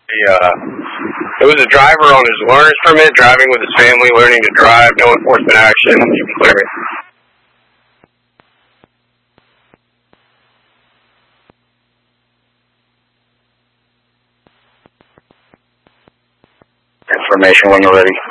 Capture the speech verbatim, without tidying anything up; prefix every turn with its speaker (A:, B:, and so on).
A: Uh, it was a driver on his learner's permit, driving with his family, learning to drive, no enforcement action. You can clear it. Information when you're ready.